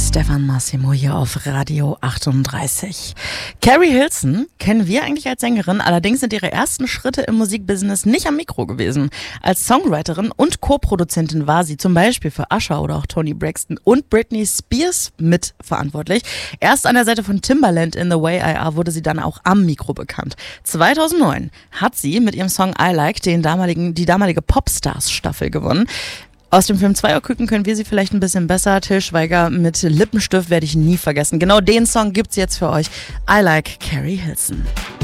Stefan Massimo hier auf Radio 38. Carrie Hilson kennen wir eigentlich als Sängerin, allerdings sind ihre ersten Schritte im Musikbusiness nicht am Mikro gewesen. Als Songwriterin und Co-Produzentin war sie zum Beispiel für Usher oder auch Toni Braxton und Britney Spears mitverantwortlich. Erst an der Seite von Timbaland in The Way I Are wurde sie dann auch am Mikro bekannt. 2009 hat sie mit ihrem Song I Like die damalige Popstars-Staffel gewonnen. Aus dem Film Zweierküken können wir sie vielleicht ein bisschen besser. Til Schweiger mit Lippenstift werde ich nie vergessen. Genau den Song gibt's jetzt für euch. I Like Carrie Hilson.